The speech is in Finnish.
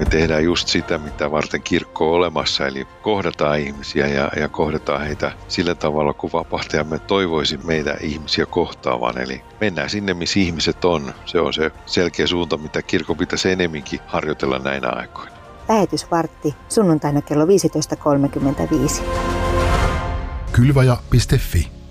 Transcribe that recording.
Me tehdään just sitä, mitä varten kirkko on olemassa, eli kohdataan ihmisiä ja kohdataan heitä sillä tavalla, kun vapahtajamme toivoisi meitä ihmisiä kohtaavan. Eli mennään sinne, missä ihmiset on. Se on se selkeä suunta, mitä kirkko pitäisi enemminkin harjoitella näinä aikoina. Lähetysvartti sunnuntaina kello 15.35. Kylvaja.fi